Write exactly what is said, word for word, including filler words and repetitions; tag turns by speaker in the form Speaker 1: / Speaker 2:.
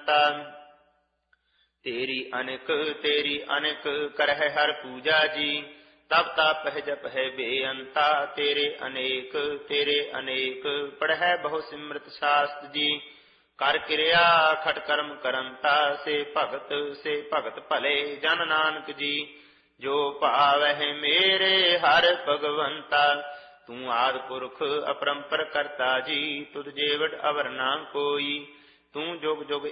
Speaker 1: भगवंता। तेरी अनेक तेरी अनेक करह हर पूजा जी, तब तप है जप है बेअंता। तेरे अनेक तेरे अनेक पढ़ बहु सिमृत शास्त्र जी, कर क्रिया खट कर्म करंता। से भगत से भगत भले जन नानक जी, जो पावह मेरे हर भगवंता। तू आदि पुरख अपरंपर करता जी, तुझ जेवट अवर ना कोई। तू जुग जुग